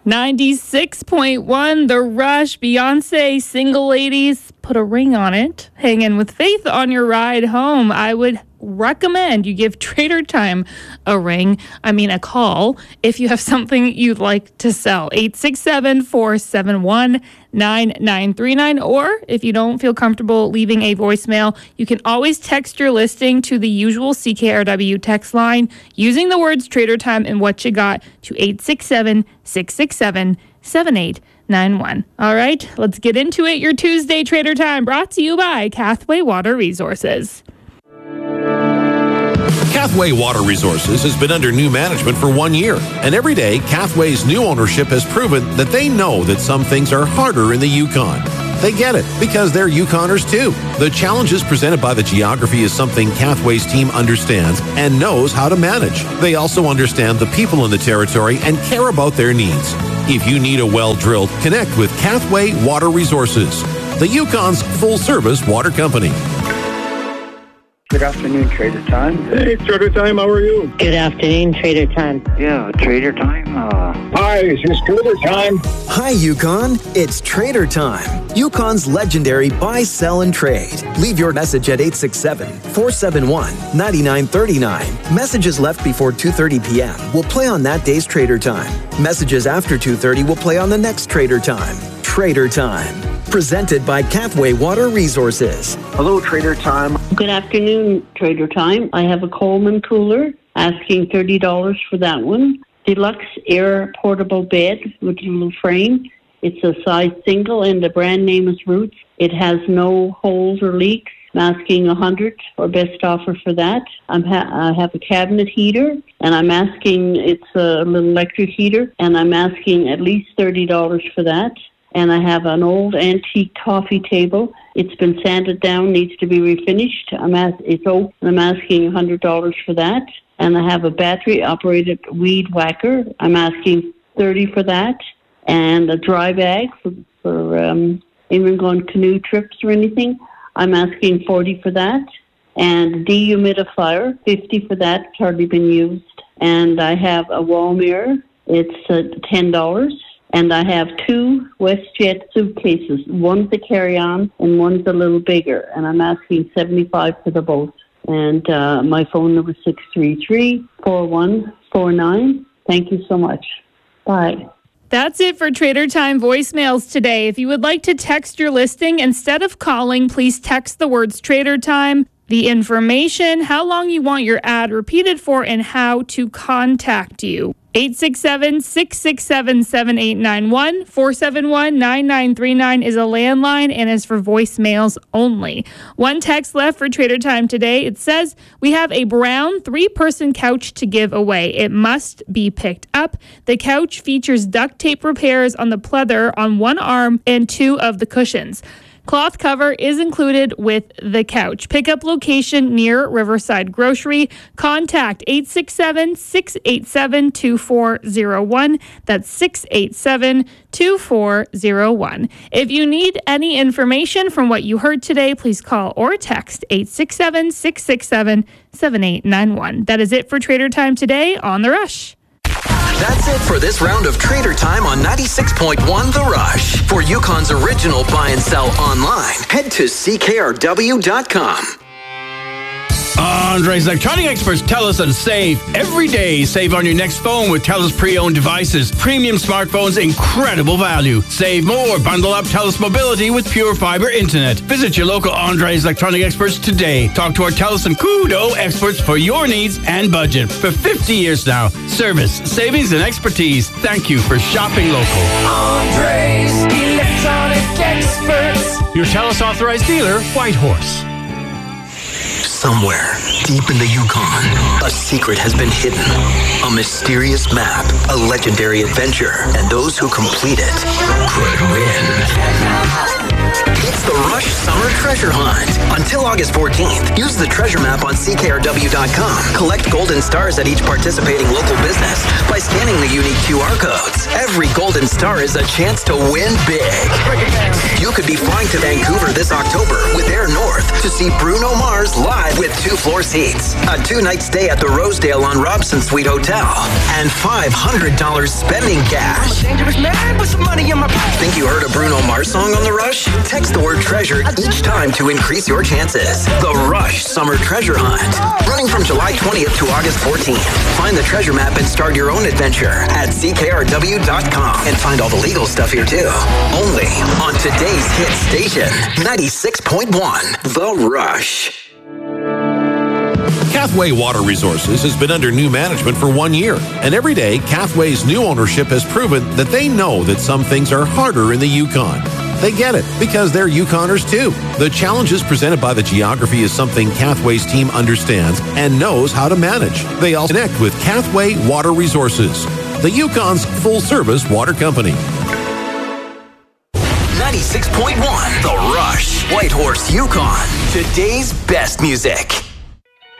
96.1 The Rush, Beyonce, Single Ladies, put a ring on it. Hang in with Faith on your ride home. I would recommend you give Trader Time a call if you have something you'd like to sell. 867-471-9939. Or if you don't feel comfortable leaving a voicemail, you can always text your listing to the usual CKRW text line using the words Trader Time and what you got to 867-667-7891. All right, let's get into it. Your Tuesday Trader Time brought to you by Cathway Water Resources. Cathway Water Resources has been under new management for 1 year, and every day, Cathway's new ownership has proven that they know that some things are harder in the Yukon. They get it, because they're Yukoners too. The challenges presented by the geography is something Cathway's team understands and knows how to manage. They also understand the people in the territory and care about their needs. If you need a well drilled, connect with Cathway Water Resources, the Yukon's full-service water company. Good afternoon, Trader Time. Hey, Trader Time, how are you? Good afternoon, Trader Time. Yeah, Trader Time. Hi, it's Trader Time. Hi, Yukon. It's Trader Time. Yukon's legendary buy, sell, and trade. Leave your message at 867-471-9939. Messages left before 2:30 p.m. will play on that day's Trader Time. Messages after 2:30 will play on the next Trader Time. Trader Time. Presented by Cathway Water Resources. Hello, Trader Time. Good afternoon, Trader Time. I have a Coleman cooler, asking $30 for that one. Deluxe air portable bed with a little frame. It's a size single and the brand name is Roots. It has no holes or leaks. I'm asking $100 or best offer for that. I have a cabinet heater and I'm asking, it's a little electric heater, and I'm asking at least $30 for that. And I have an old antique coffee table. It's been sanded down, needs to be refinished. It's open. I'm asking $100 for that. And I have a battery-operated weed whacker. I'm asking $30 for that. And a dry bag for even going canoe trips or anything. I'm asking $40 for that. And a dehumidifier, $50 for that. It's hardly been used. And I have a wall mirror. It's $10. And I have 2 WestJet suitcases. One's a carry-on and one's a little bigger. And I'm asking $75 for the both. And my phone number is 633-4149. Thank you so much. Bye. That's it for Trader Time voicemails today. If you would like to text your listing instead of calling, please text the words Trader Time, the information, how long you want your ad repeated for, and how to contact you. 867-667-7891. 471-9939 is a landline and is for voicemails only. One text left for Trader Time today. It says, we have a brown 3-person couch to give away. It must be picked up. The couch features duct tape repairs on the pleather on one arm and 2 of the cushions. Cloth cover is included with the couch. Pickup location near Riverside Grocery. Contact 867-687-2401. That's 687-2401. If you need any information from what you heard today, please call or text 867-667-7891. That is it for Trader Time today on The Rush. That's it for this round of Trader Time on 96.1 The Rush. For Yukon's original buy and sell online, head to CKRW.com. Andre's Electronic Experts tell us and save every day. Save on your next phone with TELUS pre-owned devices. Premium smartphones, incredible value. Save more. Bundle up TELUS Mobility with Pure Fiber Internet. Visit your local Andre's Electronic Experts today. Talk to our TELUS and Kudo experts for your needs and budget. For 50 years now, service, savings, and expertise. Thank you for shopping local. Andre's Electronic Experts. Your TELUS authorized dealer, Whitehorse. Somewhere, deep in the Yukon, a secret has been hidden. A mysterious map, a legendary adventure, and those who complete it could win. It's the Rush Summer Treasure Hunt. Until August 14th, use the treasure map on CKRW.com. Collect golden stars at each participating local business by scanning the unique QR codes. Every golden star is a chance to win big. You could be flying to Vancouver this October with Air North to see Bruno Mars live with 2-floor seats, a 2-night stay at the Rosedale on Robson Suite Hotel, and $500 spending cash. Think you heard a Bruno Mars song on The Rush? Text the word treasure each time to increase your chances. The Rush Summer Treasure Hunt. Running from July 20th to August 14th. Find the treasure map and start your own adventure at CKRW.com. And find all the legal stuff here too. Only on today's hit station, 96.1 The Rush. Cathway Water Resources has been under new management for 1 year, and every day, Cathway's new ownership has proven that they know that some things are harder in the Yukon. They get it, because they're Yukoners too. The challenges presented by the geography is something Cathway's team understands and knows how to manage. They also connect with Cathway Water Resources, the Yukon's full-service water company. 96.1 The Rush, Whitehorse, Yukon. Today's best music.